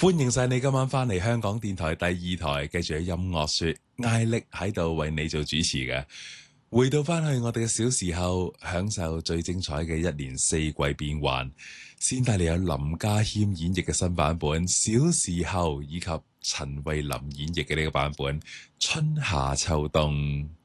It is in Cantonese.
歡迎晒你今晚翻嚟香港電台第二台，繼續有音樂說，艾力喺度為你做主持嘅。回到翻去我哋嘅小時候，享受最精彩嘅一年四季變幻。先帶你有林家謙演繹嘅新版本《小時候》，以及陳慧琳演繹嘅呢個版本《春夏秋冬》。